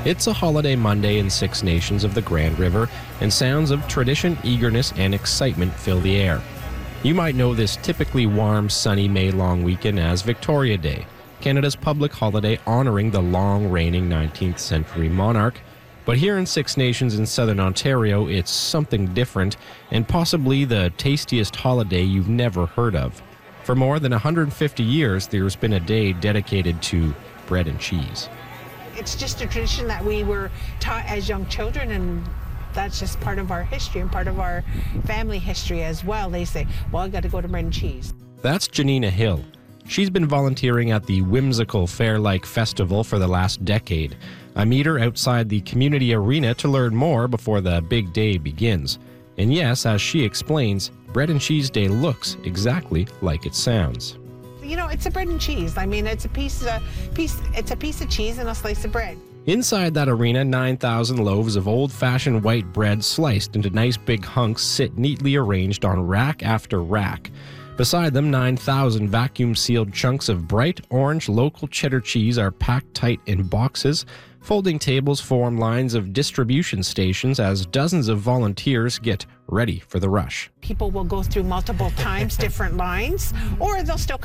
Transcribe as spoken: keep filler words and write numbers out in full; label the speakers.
Speaker 1: It's a holiday Monday in Six Nations of the Grand River, and sounds of tradition, eagerness, and excitement fill the air. You might know this typically warm, sunny May long weekend as Victoria Day, Canada's public holiday honoring the long-reigning nineteenth century monarch. But here in Six Nations in southern Ontario, it's something different, and possibly the tastiest holiday you've never heard of. For more than one hundred fifty years, there's been a day dedicated to bread and cheese.
Speaker 2: It's just a tradition that we were taught as young children, and that's just part of our history and part of our family history as well. They say, well, I got to go to bread and cheese.
Speaker 1: That's Janina Hill. She's been volunteering at the whimsical Fair-like festival for the last decade. I meet her outside the community arena to learn more before the big day begins. And yes, as she explains, Bread and Cheese Day looks exactly like it sounds.
Speaker 2: You know, it's a bread and cheese. I mean, it's a piece of piece. It's a piece of cheese and a slice of bread.
Speaker 1: Inside that arena, nine thousand loaves of old-fashioned white bread sliced into nice big hunks sit neatly arranged on rack after rack. Beside them, nine thousand vacuum-sealed chunks of bright orange local cheddar cheese are packed tight in boxes. Folding tables form lines of distribution stations as dozens of volunteers get ready for the rush.
Speaker 2: People will go through multiple times different lines, or they'll still